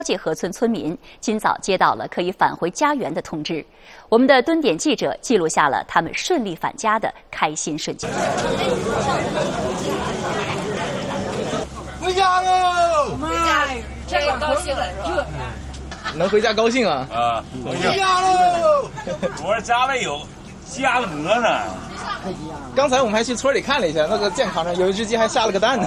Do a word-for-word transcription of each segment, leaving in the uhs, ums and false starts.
界河村村民今早接到了可以返回家园的通知，我们的蹲点记者记录下了他们顺利返家的开心瞬间。 回家喽！ 回家，这个高兴了是吧？ 能回家高兴啊！ 啊， 回家喽！ 我说家里有家鹅呢。 刚才我们还去村里看了一下，那个健康上有一只鸡还下了个蛋呢。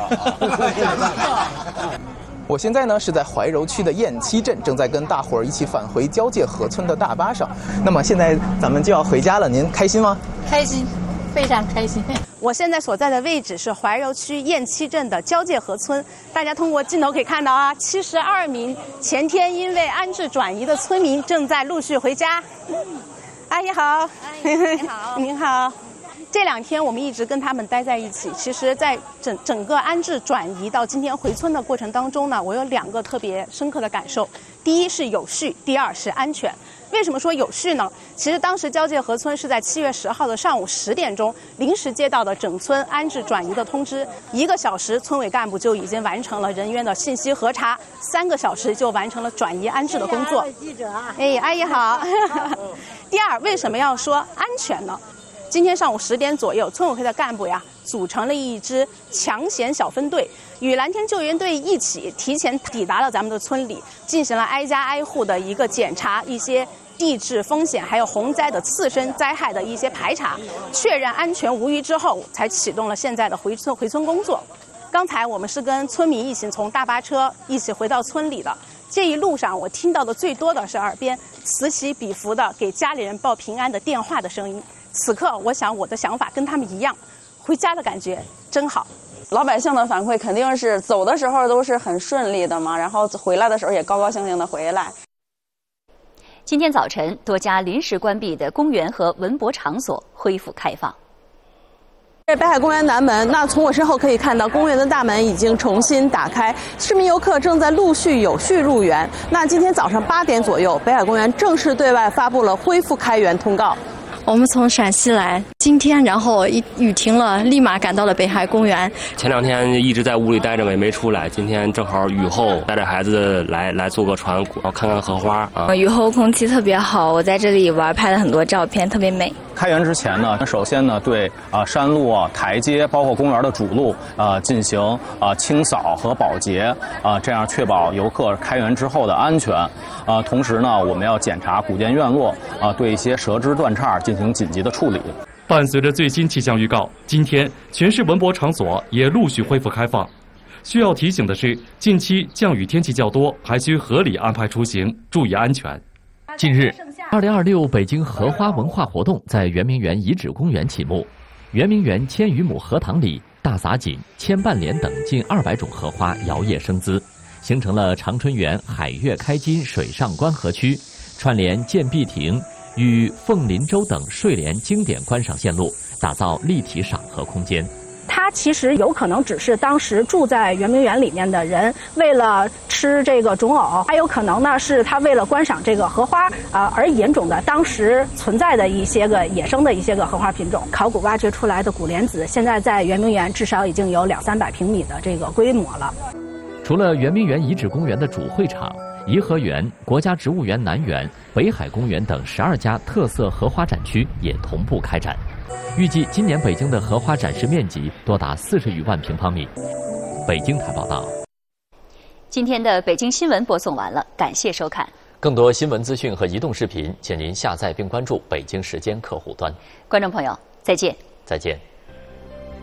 我现在呢是在怀柔区的雁栖镇，正在跟大伙儿一起返回交界河村的大巴上。那么现在咱们就要回家了，您开心吗？ 开心，非常开心。 我现在所在的位置是怀柔区雁栖镇的交界河村，大家通过镜头可以看到啊，七十二名前天因为安置转移的村民正在陆续回家。阿姨好， 阿姨你好， 您好。这两天我们一直跟他们待在一起。其实，在整整个安置转移到今天回村的过程当中呢，我有两个特别深刻的感受。第一是有序，第二是安全。为什么说有序呢？其实当时交界河村是在七月十号的上午十点钟临时接到的整村安置转移的通知，一个小时村委干部就已经完成了人员的信息核查，三个小时就完成了转移安置的工作。 记者啊， 哎，阿姨好。第二，为什么要说安全呢？今天上午十点左右，村委会的干部呀组成了一支抢险小分队，与蓝天救援队一起提前抵达了咱们的村里，进行了挨家挨户的一个检查，一些地质风险还有洪灾的次生灾害的一些排查，确认安全无虞之后，才启动了现在的回村回村工作。刚才我们是跟村民一起从大巴车一起回到村里的，这一路上我听到的最多的是耳边此起彼伏的给家里人报平安的电话的声音。此刻，我想我的想法跟他们一样，回家的感觉真好。 老百姓的反馈肯定是走的时候都是很顺利的嘛，然后回来的时候也高高兴兴的回来。 今天早晨，多家临时关闭的公园和文博场所恢复开放。 这北海公园南门，那从我身后可以看到，公园的大门已经重新打开，市民游客正在陆续有序入园。那今天早上八点左右，北海公园正式对外发布了恢复开园通告。 我们从陕西来，今天然后一雨停了，立马赶到了北海公园。 前两天一直在屋里待着也没出来，今天正好雨后，带着孩子来来坐个船，然后看看荷花啊。 雨后空气特别好，我在这里玩，拍了很多照片，特别美。 开园之前呢，首先呢对啊、呃、山路啊、台阶，包括公园的主路啊、呃、进行啊、呃、清扫和保洁啊、呃，这样确保游客开园之后的安全。啊、呃，同时呢，我们要检查古建院落啊、呃，对一些折枝断杈进行紧急的处理。 伴随着最新气象预告，今天全市文博场所也陆续恢复开放。需要提醒的是，近期降雨天气较多，还需合理安排出行，注意安全。 近日，二零二六北京荷花文化活动在圆明园遗址公园启幕。圆明园千余亩荷塘里，大撒锦、千瓣莲等近二百种荷花摇曳生姿，形成了长春园海悦开金水上观河区，串联建碧亭与凤林洲等睡莲经典观赏线路，打造立体赏荷空间。 它其实有可能只是当时住在圆明园里面的人为了吃这个种藕，还有可能呢是他为了观赏这个荷花啊、呃、而引种的当时存在的一些个野生的一些个荷花品种。考古挖掘出来的古莲子，现在在圆明园至少已经有两三百平米的这个规模了。 除了圆明园遗址公园的主会场，颐和园、国家植物园南园、北海公园等十二家特色荷花展区也同步开展。预计今年北京的荷花展示面积多达四十余万平方米。北京台报道。 今天的北京新闻播送完了，感谢收看。 更多新闻资讯和移动视频，请您下载并关注北京时间客户端。 观众朋友，再见。 再见。